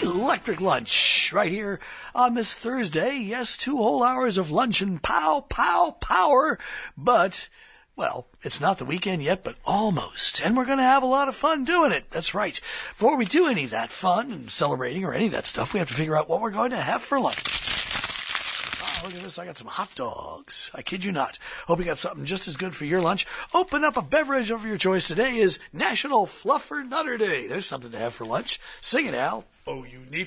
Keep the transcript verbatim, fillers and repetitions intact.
Electric Lunch right here on this Thursday. Yes, two whole hours of lunch and pow, pow, power. But, well, it's not the weekend yet, but almost. And we're going to have a lot of fun doing it. That's right. Before we do any of that fun and celebrating or any of that stuff, we have to figure out what we're going to have for lunch. Look at this, I got some hot dogs. I kid you not. Hope you got something just as good for your lunch. Open up a beverage of your choice. Today is National Fluffer Nutter Day. There's something to have for lunch. Sing it, Al. Oh, you need